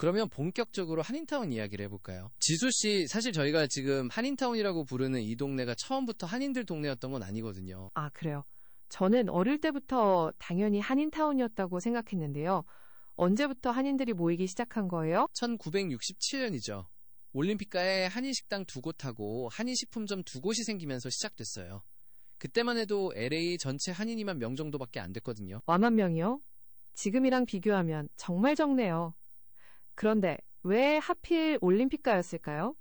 그러면 본격적으로 한인타운 이야기를 해볼까요? 지수씨, 사실 저희가 지금 한인타운이라고 부르는 이 동네가 처음부터 한인들 동네였던 건 아니거든요. 아, 그래요. 저는 어릴 때부터 당연히 한인타운이었다고 생각했는데요. 언제부터 한인들이 모이기 시작한 거예요? 1967년이죠. 올림픽가에 한인식당 2곳하고 한인식품점 2곳이 생기면서 시작됐어요. 그때만 해도 LA 전체 한인이만 명 정도밖에 안 됐거든요. 와만 명이요? 지금이랑 비교하면 정말 적네요. 그런데 왜 하필 올림픽가였을까요?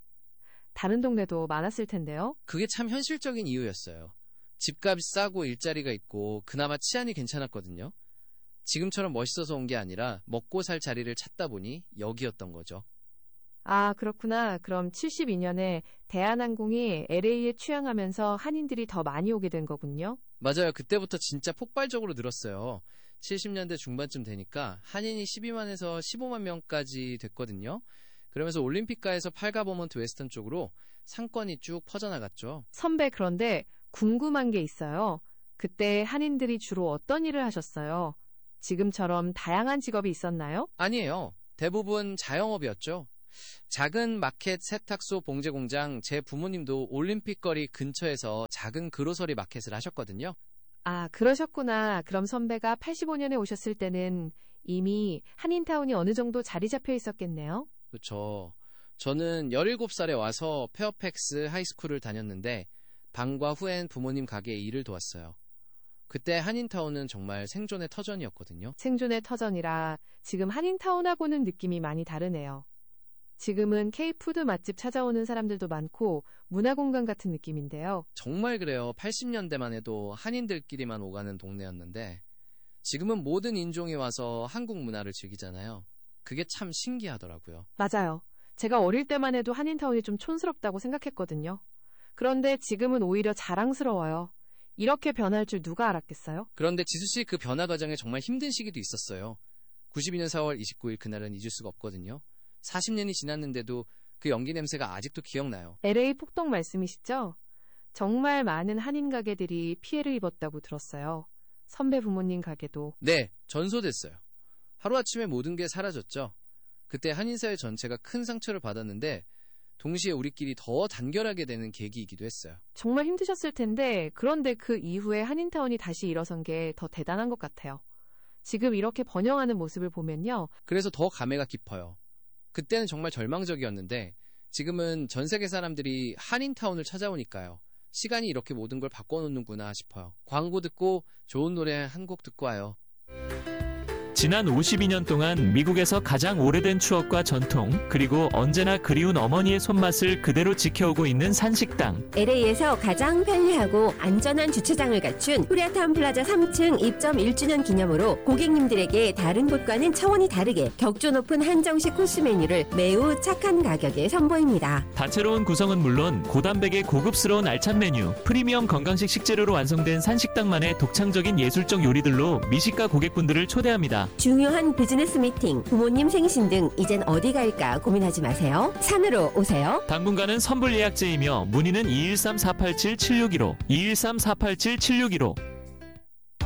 다른 동네도 많았을 텐데요. 그게 참 현실적인 이유였어요. 집값이 싸고 일자리가 있고 그나마 치안이 괜찮았거든요. 지금처럼 멋있어서 온 게 아니라 먹고 살 자리를 찾다 보니 여기였던 거죠. 아, 그렇구나. 그럼 72년에 대한항공이 LA에 취항하면서 한인들이 더 많이 오게 된 거군요. 맞아요. 그때부터 진짜 폭발적으로 늘었어요. 70년대 중반쯤 되니까 한인이 12만에서 15만 명까지 됐거든요. 그러면서 올림픽가에서 팔가버먼트 웨스턴 쪽으로 상권이 쭉 퍼져나갔죠. 선배, 그런데 궁금한 게 있어요. 그때 한인들이 주로 어떤 일을 하셨어요? 지금처럼 다양한 직업이 있었나요? 아니에요. 대부분 자영업이었죠. 작은 마켓, 세탁소, 봉제 공장, 제 부모님도 올림픽 거리 근처에서 작은 그로서리 마켓을 하셨거든요. 아, 그러셨구나. 그럼 선배가 85년에 오셨을 때는 이미 한인타운이 어느 정도 자리 잡혀 있었겠네요? 그렇죠. 저는 17살에 와서 페어팩스 하이스쿨을 다녔는데 방과 후엔 부모님 가게에 일을 도왔어요. 그때 한인타운은 정말 생존의 터전이었거든요. 생존의 터전이라 지금 한인타운하고는 느낌이 많이 다르네요. 지금은 K푸드 맛집 찾아오는 사람들도 많고 문화공간 같은 느낌인데요. 정말 그래요. 80년대만 해도 한인들끼리만 오가는 동네였는데 지금은 모든 인종이 와서 한국 문화를 즐기잖아요. 그게 참 신기하더라고요. 맞아요. 제가 어릴 때만 해도 한인타운이 좀 촌스럽다고 생각했거든요. 그런데 지금은 오히려 자랑스러워요. 이렇게 변할 줄 누가 알았겠어요? 그런데 지수씨, 그 변화 과정에 정말 힘든 시기도 있었어요. 92년 4월 29일 그날은 잊을 수가 없거든요. 40년이 지났는데도 그 연기 냄새가 아직도 기억나요. LA 폭동 말씀이시죠? 정말 많은 한인 가게들이 피해를 입었다고 들었어요. 선배 부모님 가게도. 네, 전소됐어요. 하루아침에 모든 게 사라졌죠. 그때 한인사회 전체가 큰 상처를 받았는데 동시에 우리끼리 더 단결하게 되는 계기이기도 했어요. 정말 힘드셨을 텐데 그런데 그 이후에 한인타운이 다시 일어선 게 더 대단한 것 같아요. 지금 이렇게 번영하는 모습을 보면요. 그래서 더 감회가 깊어요. 그때는 정말 절망적이었는데 지금은 전 세계 사람들이 한인타운을 찾아오니까요. 시간이 이렇게 모든 걸 바꿔놓는구나 싶어요. 광고 듣고 좋은 노래 한 곡 듣고 와요. 지난 52년 동안 미국에서 가장 오래된 추억과 전통, 그리고 언제나 그리운 어머니의 손맛을 그대로 지켜오고 있는 산식당. LA에서 가장 편리하고 안전한 주차장을 갖춘 코리아타운 플라자 3층 입점 1주년 기념으로 고객님들에게 다른 곳과는 차원이 다르게 격조 높은 한정식 코스 메뉴를 매우 착한 가격에 선보입니다. 다채로운 구성은 물론 고단백의 고급스러운 알찬 메뉴, 프리미엄 건강식 식재료로 완성된 산식당만의 독창적인 예술적 요리들로 미식가 고객분들을 초대합니다. 중요한 비즈니스 미팅, 부모님 생신 등 이젠 어디 갈까 고민하지 마세요. 산으로 오세요. 당분간은 선불 예약제이며 문의는 213-487-7615, 213-487-7615.